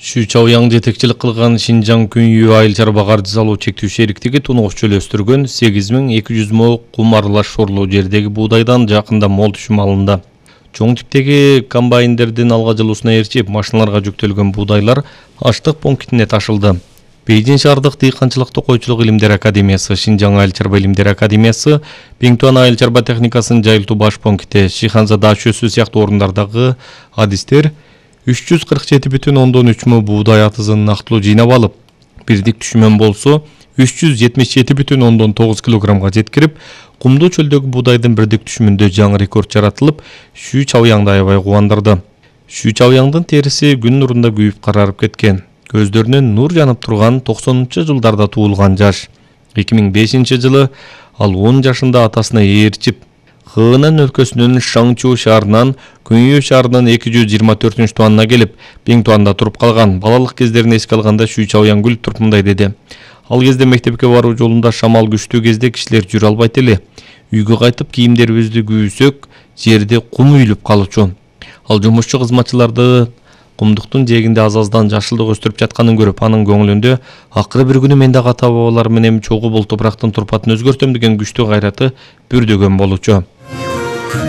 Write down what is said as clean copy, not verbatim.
Шу Чаояң жетекчилик кылган Шинжаң Күнйү айыл чарба каржы салуу чектүү шериктиги тунугуш чөл өстүргөн 8200 мо кум аралаш шорлуу жердеги буудайдан жакында мол түшүм алынды. Чоң типтеги комбайндердин алга жылуусуна ээрчип, машиналарга жүктөлгөн буудайлар аштык пунктине ташылды. Бейжин шаардык дыйканчылык токойчулук илимдер академиясы, Шинжаң айыл чарба илимдер академиясы, Пиңтуан айыл чарба техникасын жайылтуу баш пункти, Шиханза дачөсү сыяктуу орундардагы адистер 347,3 мо буудай атызын нактылуу жыйнап алып, бирдик түшүмөн болсо 377,9 килограммга жеткирип, кумдуу чөлдөгү буудайдын бирдик түшүмүндө жаңы рекорд жаратылып, Шу Чаояңды аябай кубандырды. Шу Чаояңдын териси күн нурунда күйүп карарып кеткен. Көздөрүнөн нур жанып турган 90-жылдарда туулган жаш. 2005 жылы ал 10 жашында атасына ээрчип, Хынан өлкөсүнүн Шаңчу шаарынан Күнйү шаарынын 224-туанына келип, Пиңтуанда туруп калган. Балалык кездерин эске алганда Шу Чаояң күлүп туруп мындай деди: "Ал кезде мектепке баруу жолунда шамал күчтүү кезде кишилер жүрө албайт эле. Үйгө кайтып кийимдерибизди күйсөк, жерде кум үйүлүп калчу. Ал жумушчу кызматчыларды кумдуктун жээгинде аз-аздан жашылдык өстүрүп жатканын көрүп, анын көңүлүндө акыры бир күнү мен дагы ата бабаларым менен чогуу бул топурактын турпатын өзгөртөм деген күчтүү кайраты бүрдөгөн болчу.